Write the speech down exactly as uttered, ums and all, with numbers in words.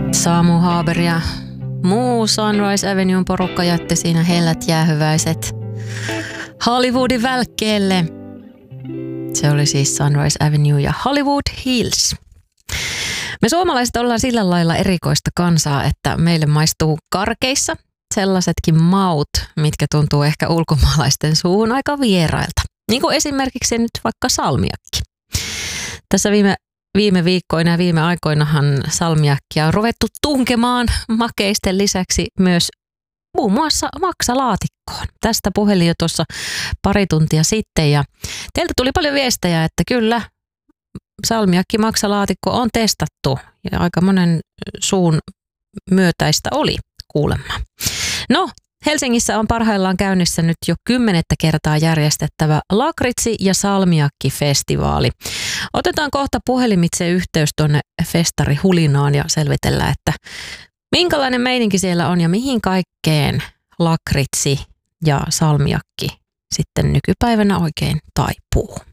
Samu Haber ja muu Sunrise Avenuen porukka jätti siinä hellät jäähyväiset Hollywoodin välkkeelle. Se oli siis Sunrise Avenue ja Hollywood Hills. Me suomalaiset ollaan sillä lailla erikoista kansaa, että meille maistuu karkeissa sellaisetkin maut, mitkä tuntuu ehkä ulkomaalaisten suuhun aika vierailta. Niin kuin esimerkiksi nyt vaikka salmiakki. Tässä viime, viime viikkoina ja viime aikoinahan salmiakkia on ruvettu tunkemaan makeisten lisäksi myös muun muassa maksalaatikkoon. Tästä puhelin jo tuossa pari tuntia sitten ja teiltä tuli paljon viestejä, että kyllä salmiakki maksalaatikko on testattu ja aika monen suun myötäistä oli kuulemma. No, Helsingissä on parhaillaan käynnissä nyt jo kymmenettä kertaa järjestettävä lakritsi- ja salmiakki-festivaali. Otetaan kohta puhelimitse yhteys tuonne festari Hulinaan ja selvitellään, että minkälainen meininki siellä on ja mihin kaikkeen lakritsi ja salmiakki sitten nykypäivänä oikein taipuu.